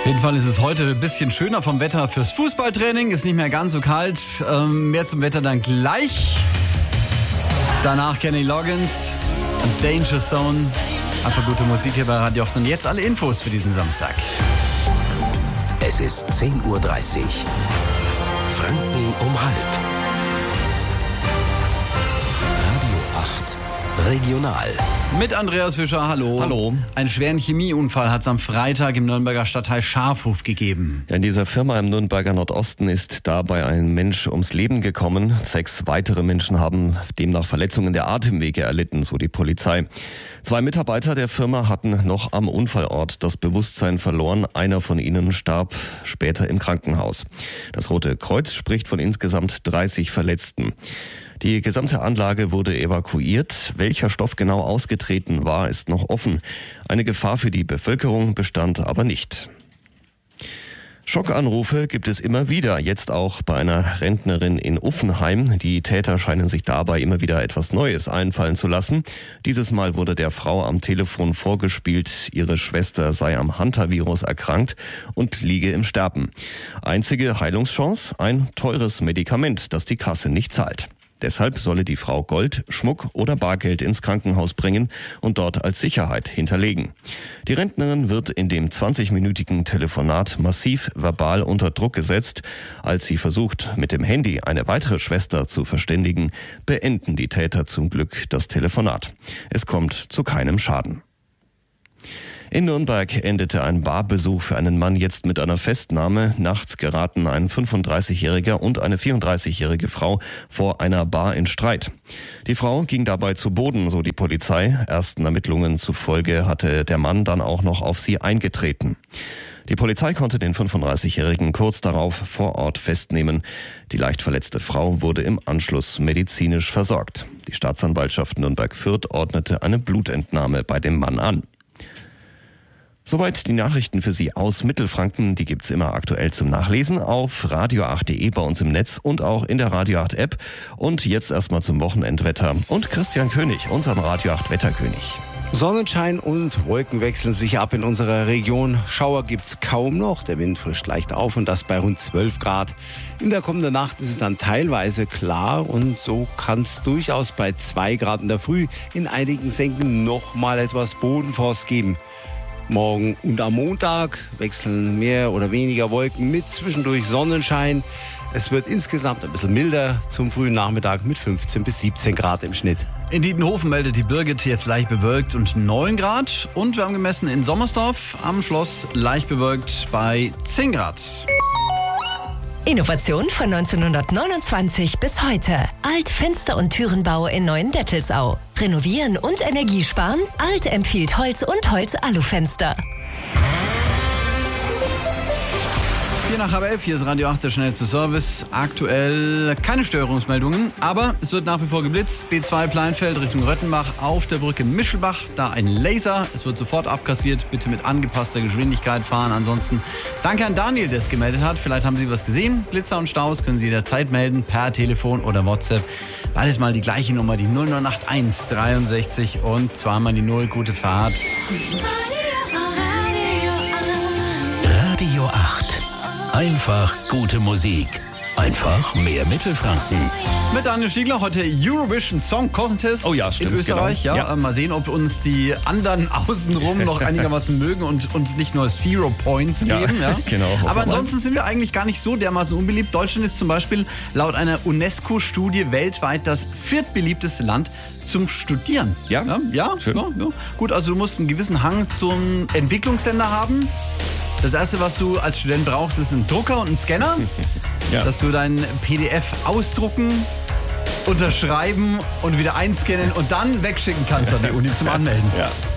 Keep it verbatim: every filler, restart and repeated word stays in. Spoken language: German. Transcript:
Auf jeden Fall ist es heute ein bisschen schöner vom Wetter fürs Fußballtraining. Ist nicht mehr ganz so kalt. Ähm, mehr zum Wetter dann gleich. Danach Kenny Loggins und Danger Zone. Einfach gute Musik hier bei Radio acht. Und jetzt alle Infos für diesen Samstag. Es ist zehn Uhr dreißig. Franken um halb. Radio acht Regional. Mit Andreas Fischer, hallo. Hallo. Einen schweren Chemieunfall hat es am Freitag im Nürnberger Stadtteil Schafhof gegeben. Ja, in dieser Firma im Nürnberger Nordosten ist dabei ein Mensch ums Leben gekommen. Sechs weitere Menschen haben demnach Verletzungen der Atemwege erlitten, so die Polizei. Zwei Mitarbeiter der Firma hatten noch am Unfallort das Bewusstsein verloren. Einer von ihnen starb später im Krankenhaus. Das Rote Kreuz spricht von insgesamt dreißig Verletzten. Die gesamte Anlage wurde evakuiert. Welcher Stoff genau ausgetreten war, ist noch offen. Eine Gefahr für die Bevölkerung bestand aber nicht. Schockanrufe gibt es immer wieder, jetzt auch bei einer Rentnerin in Uffenheim. Die Täter scheinen sich dabei immer wieder etwas Neues einfallen zu lassen. Dieses Mal wurde der Frau am Telefon vorgespielt, ihre Schwester sei am Hantavirus erkrankt und liege im Sterben. Einzige Heilungschance? Ein teures Medikament, das die Kasse nicht zahlt. Deshalb solle die Frau Gold, Schmuck oder Bargeld ins Krankenhaus bringen und dort als Sicherheit hinterlegen. Die Rentnerin wird in dem zwanzigminütigen Telefonat massiv verbal unter Druck gesetzt. Als sie versucht, mit dem Handy eine weitere Schwester zu verständigen, beenden die Täter zum Glück das Telefonat. Es kommt zu keinem Schaden. In Nürnberg endete ein Barbesuch für einen Mann jetzt mit einer Festnahme. Nachts geraten ein fünfunddreißigjähriger und eine vierunddreißigjährige Frau vor einer Bar in Streit. Die Frau ging dabei zu Boden, so die Polizei. Ersten Ermittlungen zufolge hatte der Mann dann auch noch auf sie eingetreten. Die Polizei konnte den fünfunddreißigjährigen kurz darauf vor Ort festnehmen. Die leicht verletzte Frau wurde im Anschluss medizinisch versorgt. Die Staatsanwaltschaft Nürnberg-Fürth ordnete eine Blutentnahme bei dem Mann an. Soweit die Nachrichten für Sie aus Mittelfranken. Die gibt's immer aktuell zum Nachlesen auf radio acht punkt de bei uns im Netz und auch in der Radio acht App. Und jetzt erstmal zum Wochenendwetter und Christian König, unserem Radio acht Wetterkönig. Sonnenschein und Wolken wechseln sich ab in unserer Region. Schauer gibt's kaum noch. Der Wind frischt leicht auf und das bei rund zwölf Grad. In der kommenden Nacht ist es dann teilweise klar und so kann es durchaus bei zwei Grad in der Früh in einigen Senken noch mal etwas Bodenfrost geben. Morgen und am Montag wechseln mehr oder weniger Wolken mit zwischendurch Sonnenschein. Es wird insgesamt ein bisschen milder zum frühen Nachmittag mit fünfzehn bis siebzehn Grad im Schnitt. In Dietenhofen meldet die Birgit jetzt leicht bewölkt und neun Grad. Und wir haben gemessen in Sommersdorf am Schloss leicht bewölkt bei zehn Grad. Innovation von neunzehnhundertneunundzwanzig bis heute. Alt Fenster- und Türenbau in Neuendettelsau. Renovieren und Energiesparen? Alt empfiehlt Holz und Holz-Alufenster. Vier nach halb elf, hier ist Radio acht, der schnellste Service. Aktuell keine Störungsmeldungen, aber es wird nach wie vor geblitzt. B zwei Pleinfeld Richtung Röttenbach auf der Brücke Mischelbach. Da ein Laser, es wird sofort abkassiert. Bitte mit angepasster Geschwindigkeit fahren. Ansonsten danke an Daniel, der es gemeldet hat. Vielleicht haben Sie was gesehen. Blitzer und Staus können Sie jederzeit melden, per Telefon oder WhatsApp. Beides mal die gleiche Nummer, die null neun acht eins dreiundsechzig und zweimal die null. Gute Fahrt. Radio acht. Einfach gute Musik. Einfach mehr Mittelfranken. Mit Daniel Stiegler heute Eurovision Song Contest Oh ja, stimmt, in Österreich. genau. Ja, Ja. Mal sehen, ob uns die anderen außenrum noch einigermaßen mögen und uns nicht nur Zero Points Ja, geben. Ja. genau, hoffen wir Aber mal. ansonsten sind wir eigentlich gar nicht so dermaßen unbeliebt. Deutschland ist zum Beispiel laut einer UNESCO-Studie weltweit das viertbeliebteste Land zum Studieren. Ja, ja, ja, schön. ja, ja. Gut, also du musst einen gewissen Hang zum Entwicklungsländer haben. Das Erste, was du als Student brauchst, ist ein Drucker und ein Scanner, Ja. dass du dein P D F ausdrucken, unterschreiben und wieder einscannen und dann wegschicken kannst an die Uni zum Anmelden. Ja.